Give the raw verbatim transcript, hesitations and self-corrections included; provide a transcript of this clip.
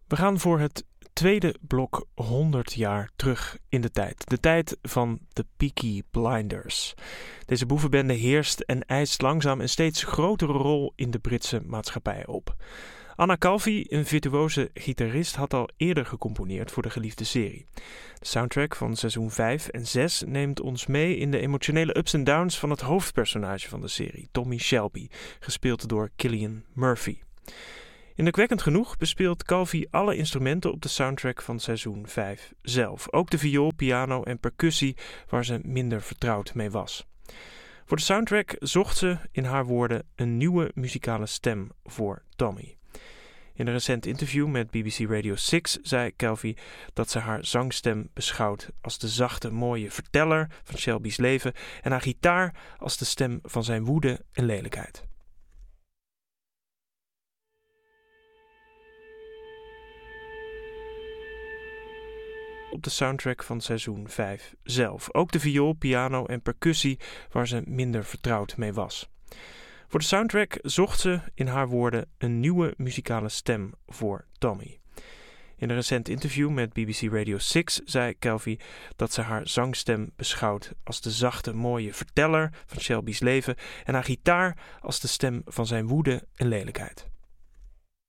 We gaan voor het tweede blok honderd jaar terug in de tijd. De tijd van de Peaky Blinders. Deze boevenbende heerst en eist langzaam een steeds grotere rol in de Britse maatschappij op. Anna Calvi, een virtuoze gitarist, had al eerder gecomponeerd voor de geliefde serie. De soundtrack van seizoen vijf en zes neemt ons mee in de emotionele ups en downs van het hoofdpersonage van de serie, Tommy Shelby, gespeeld door Cillian Murphy. Indrukwekkend genoeg bespeelt Calvi alle instrumenten op de soundtrack van seizoen vijf zelf. Ook de viool, piano en percussie, waar ze minder vertrouwd mee was. Voor de soundtrack zocht ze, in haar woorden, een nieuwe muzikale stem voor Tommy. In een recent interview met B B C Radio zes zei Calvi dat ze haar zangstem beschouwt als de zachte, mooie verteller van Shelby's leven en haar gitaar als de stem van zijn woede en lelijkheid. Op de soundtrack van seizoen vijf zelf. Ook de viool, piano en percussie, waar ze minder vertrouwd mee was. Voor de soundtrack zocht ze, in haar woorden, een nieuwe muzikale stem voor Tommy. In een recent interview met B B C Radio zes zei Calvi dat ze haar zangstem beschouwt als de zachte, mooie verteller van Shelby's leven en haar gitaar als de stem van zijn woede en lelijkheid.